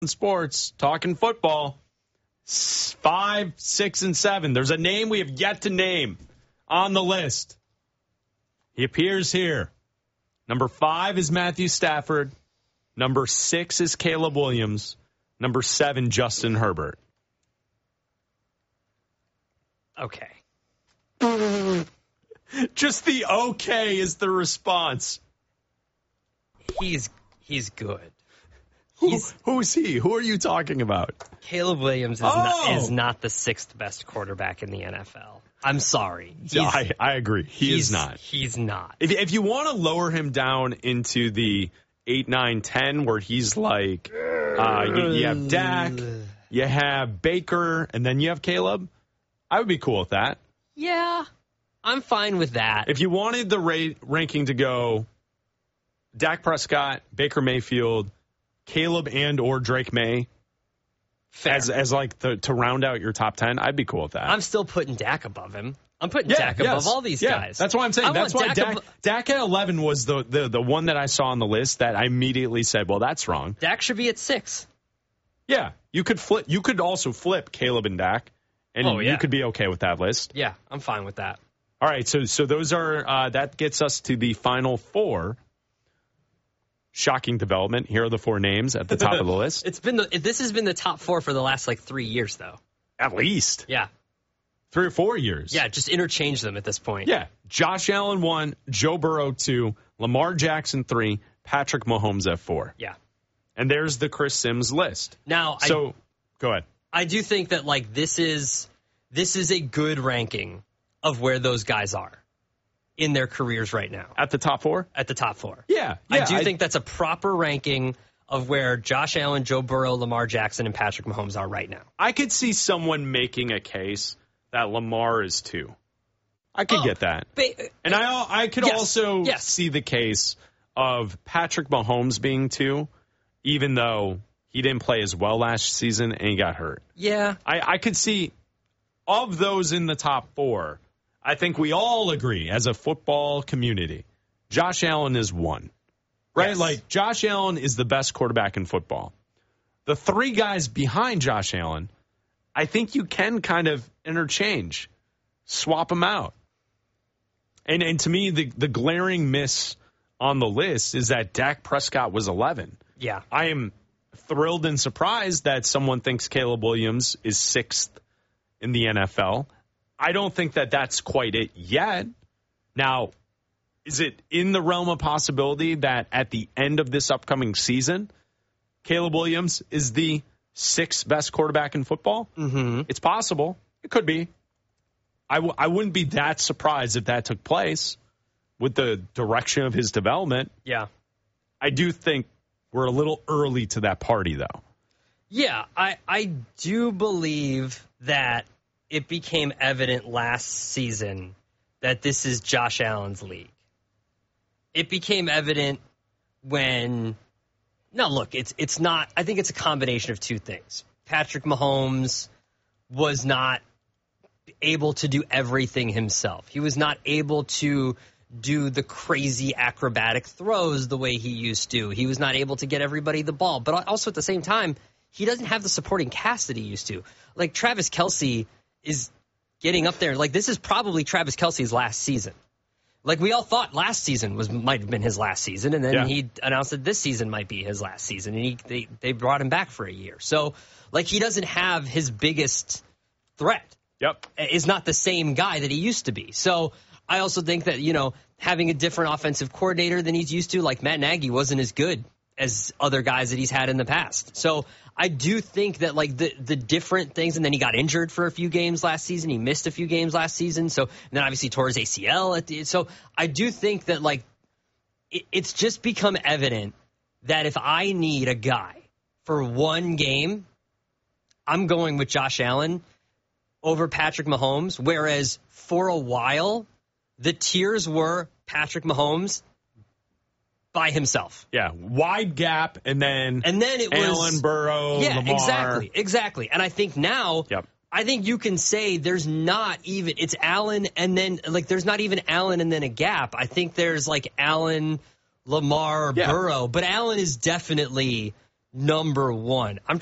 Sports, talking football. 5, 6, and 7. There's a name we have yet to name on the list. He appears here. Number 5 is Matthew Stafford. Number 6 is Caleb Williams. Number 7, Justin Herbert. Okay. Just the okay is the response. He's good. Who's he? Who are you talking about? Caleb Williams is not the 6th best quarterback in the NFL. I'm sorry. I agree. He is not. He's not. If you want to lower him down into the 8, 9, 10, where he's like, you have Dak, you have Baker, and then you have Caleb, I would be cool with that. Yeah, I'm fine with that. If you wanted the ranking to go Dak Prescott, Baker Mayfield, Caleb and or Drake May as like to round out your top 10, I'd be cool with that. I'm still putting Dak above him. I'm putting Dak above all these guys. That's why I'm saying. That's why Dak at 11 was the one that I saw on the list that I immediately said, well, that's wrong. Dak should be at 6. Yeah, you could flip. You could also flip Caleb and Dak, and you could be okay with that list. Yeah, I'm fine with that. All right, so those are that gets us to the final 4. Shocking development. Here are the 4 names at the top of the list. This has been the top 4 for the last 3 years, though. At least. Yeah. 3 or 4 years. Yeah, just interchange them at this point. Yeah. Josh Allen 1, Joe Burrow 2, Lamar Jackson 3, Patrick Mahomes at 4. Yeah. And there's the Chris Sims list. Now, go ahead. I do think that this is a good ranking of where those guys are in their careers right now. At the top 4? At the top 4. Yeah. I do think that's a proper ranking of where Josh Allen, Joe Burrow, Lamar Jackson, and Patrick Mahomes are right now. I could see someone making a case that Lamar is 2. I could get that. And I could also see the case of Patrick Mahomes being 2, even though he didn't play as well last season and he got hurt. Yeah. I could see, of those in the top 4, I think we all agree as a football community, Josh Allen is 1. Right? Yes. Like, Josh Allen is the best quarterback in football. The 3 guys behind Josh Allen, I think you can kind of interchange, swap them out. And to me, the glaring miss on the list is that Dak Prescott was 11. Yeah. I am thrilled and surprised that someone thinks Caleb Williams is 6th in the NFL. I don't think that that's quite it yet. Now, is it in the realm of possibility that at the end of this upcoming season, Caleb Williams is the 6th best quarterback in football? Mm-hmm. It's possible. It could be. I wouldn't be that surprised if that took place with the direction of his development. Yeah. I do think we're a little early to that party, though. Yeah, I do believe that it became evident last season that this is Josh Allen's league. It became evident when, no, look, it's not, I think it's a combination of 2 things. Patrick Mahomes was not able to do everything himself. He was not able to do the crazy acrobatic throws the way he used to. He was not able to get everybody the ball. But also at the same time, he doesn't have the supporting cast that he used to. Like, Travis Kelce is getting up there. Like, this is probably Travis Kelce's last season. Like, we all thought last season might have been his last season, and then he announced that this season might be his last season, and they brought him back for a year. So, like, he doesn't have his biggest threat. Yep. Is not the same guy that he used to be. So, I also think that, having a different offensive coordinator than he's used to, like Matt Nagy wasn't as good as other guys that he's had in the past. So I do think that the different things, and then he got injured for a few games last season. He missed a few games last season. So, and then obviously tore his ACL. So I do think that it's just become evident that if I need a guy for one game, I'm going with Josh Allen over Patrick Mahomes. Whereas for a while, the tiers were Patrick Mahomes by himself. Yeah, wide gap, and then it was Allen, Burrow, Lamar. Exactly. And I think now, I think you can say there's not even, it's Allen, and then, there's not even Allen and then a gap. I think there's, Allen, Lamar, Burrow. But Allen is definitely number one. I'm